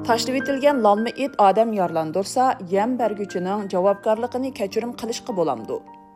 Tashlab etilgan lanma it odam yorlandursa, yem bergüchining javobgarligini kechirim qilishga bo'lamdi.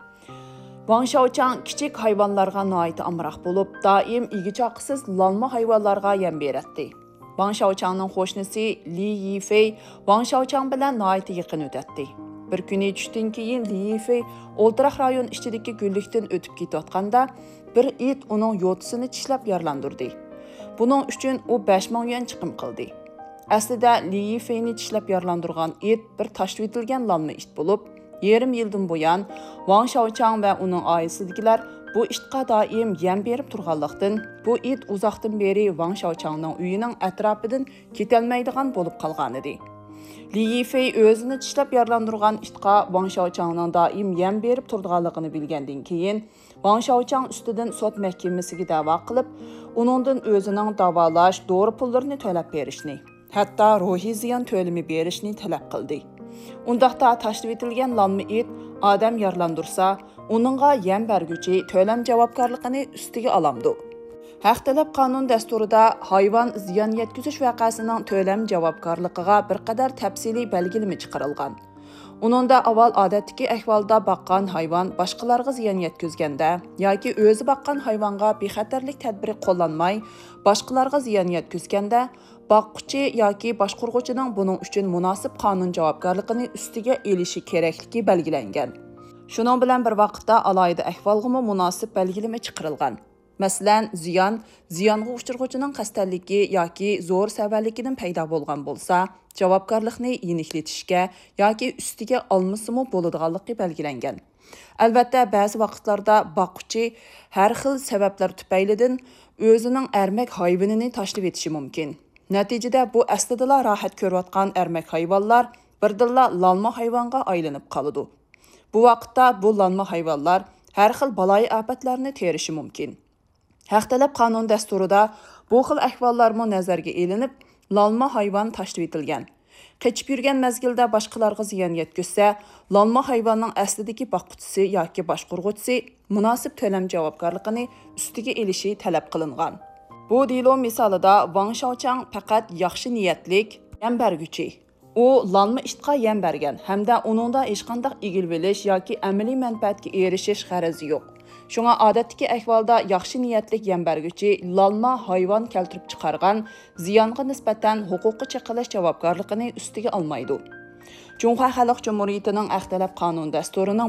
Wang Xiaochang kichik hayvonlarga noit amroq bo'lib, doim igichoqsiz lanma hayvonlarga yem beradi. Wang Xiaochangning qo'shnisi Li Yifei Wang Xiaochang bilan noit yaqin o'tadi. Bir kuni tushdan keyin Li Yifei o'ltiraq rayon ichidagi gullikdan o'tib ketayotganda, bir it uning yo'tisini tishlab yorlandirdi. Buning uchun u 5000 yuan chiqim qildi. Aslida Li Yifei'ni tishlab yorlandirgan it bir tashlab etilgan lanma it bo'lib, yarim yildan buyon Wang Xiaochang va uning oilasidagilar bu itga doim yem berib turganlikdan, bu it uzoqdan beri Wang Xiaochangning uyining atrofidan ketolmaydigan bo'lib qolgan edi. Li Yifei o'zini tishlab yorlandirgan itga Wang Xiaochangning doim yem berib turganligini bilgandan keyin, Wang Xiaochang ustidan sud mahkamasiga da'vo qilib, uningdan o'zining davolash dori pullarini to'lab berishni, hatto ruhiy ziyon to'limi berishni talab qildi. Undaqda tashlab etilgan lanma it odam yorlandursa, uningga yem bergüchi to'lam javobgarligini ustiga olamdi. Haq talab qonun dasturida hayvon ziyon yetkazish vaqasining to'lam javobgarligiga bir qadar tafsiliy belgilama chiqarilgan. Uningda avval odatdagi ahvolda baqqan hayvon boshqalarga ziyon yetkazganda yoki o'zi baqqan hayvonga bexatarlik tadbiri qo'llanmay, boshqalarga ziyon yetkazganda boqquchi yoki boshqaruvchining buning uchun munosib qonun javobgarligini ustiga elishi kerakligi belgilangan. Shuning bilan bir vaqtda alohida ahvolga munosib belgilama chiqarilgan. Masalan, ziyonga uchirg'uvchining qasdligi yoki zo'r savalligidan paydo bo'lgan bo'lsa, javobgarlikni yenikletishga yoki ustiga olmasimi bo'ladiganligi belgilangan. Albatta, ba'zi vaqtlarda boqquchi har xil sabablar tufaylidan o'zining ermak hayvonini tashlab etishi mumkin. Natijada bu aslida rohat ko'rayotgan ermak hayvonlar birdilla lanma hayvonga aylanib qoladi. Bu vaqtda bu lanma hayvonlar har xil baloyi ofatlarni terishi mumkin. Haq talab qonun dasturida bu xil ahvollarmo nazarga elinib, lanma hayvon tashlab etilgan. Qechib yurgan mezgilda boshqalarga ziyon yetkazsa, lanma hayvonning aslidagi boqquchisi yoki boshqaruvchisi munosib to'lam javobgarligini ustiga elishi talab qilingan. Bu delo misolida Wang Xiaochang faqat yaxshi niyatlik yem bergüchi. U lanma itga yem bergan hamda uningda hech qanday egil bilish yoki amaliy manfaatga erishish g'arazi yo'q. Shunga odatdagi ahvolda yaxshi niyatlik yem bergüchi lanma hayvon keltirib chiqargan ziyonga nisbatan huquqiy chiqilish javobgarligini ustiga olmaydi. Jumhur Xalq Jumhuriyatining Ahtalab qonun dasturining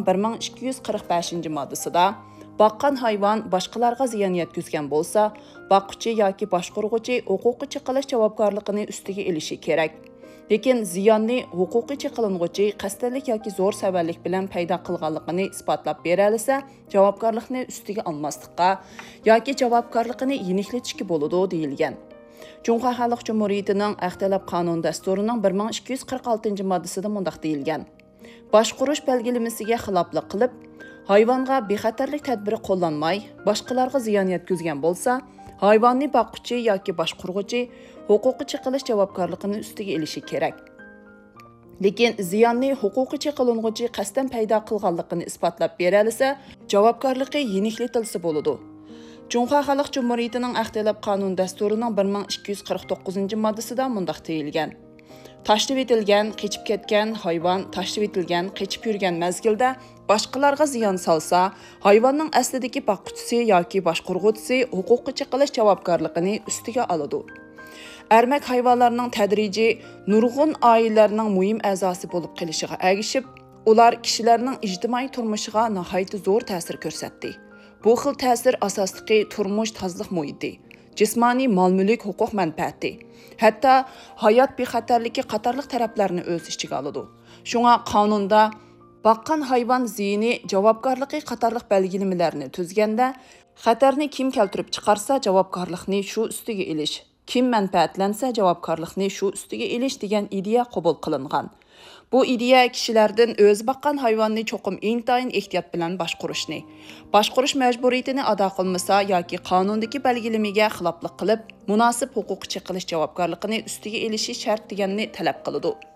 1245-moddasida baqqan hayvon boshqalarga ziyon yetkazgan bo'lsa, boqquchi yoki boshqaruvchi huquqiy chiqilish javobgarligini ustiga elishi kerak. Lekin ziyonni huquqiy qilinuvchi qasdlik yoki zo'r savallik bilan paydo qilganligini isbotlab bera olsa, javobgarlikni ustiga olmaslikqa yoki javobgarlikni yenikletishga bo'ladi deyilgan. Jumhur Xalq Jumhuriyatining Ahtalab qonun dasturining 1246-moddasida mundaq deyilgan. Boshqarish belgilamasiga xiloflik qilib, hayvonga bexatarlik tadbiri qo'llanmay, boshqalarga ziyon yetkazgan bo'lsa, hayvonni boqquchi yoki boshqaruvchi huquqiy chiqilish javobgarligini ustiga elishi kerak. Lekin ziyonni huquqiy qilinuvchi qasddan paydo qilganligini isbotlab bera olsa, javobgarligi yenikletilsa bo'ladi. Jumhur Xalq Jumhuriyatining Ahtalab qonun dasturining 1249-moddasida mundaq deyilgan. Tashlab etilgan, qechib ketgan hayvon tashlab etilgan, qechib yurgan mezgilda boshqalarga ziyon solsa, hayvonning aslidagi boqquchisi yoki boshqaruvchisi huquqiy chiqilish javobgarligini ustiga oladi. Ermak hayvonlarning tadrijiy nurg'un oilalarning muhim a'zosi bo'lib qolishiga ergishib, ular kishilarning ijtimoiy turmushiga nihoyat zo'r ta'sir ko'rsatdi. Bu xil ta'sir asosligi turmush tozalik muhiti, jismoniy mol-mulk huquq manfaati, hatto hayot bexatarligi qatorliq taraflarni o'z ichiga oladi. Shunga qonunda baqqan hayvon ziyini javobgarligi qatorliq belgilamalarni tuzganda, xatarni kim keltirib chiqarsa javobgarlikni shu ustiga elish, kim manfaatlansa javobgarlikni shu ustiga elish degan ideya qabul qilingan. Bu ideya kishilardan o'z baqqan hayvonni cho'qim intayin ehtiyot bilan boshqarish majburiyatini ado qilmasa yoki qonundagi belgilamaga xiloflik qilib, munosib huquqiy chiqilish javobgarligini ustiga elishi shart deganni talab qiladi.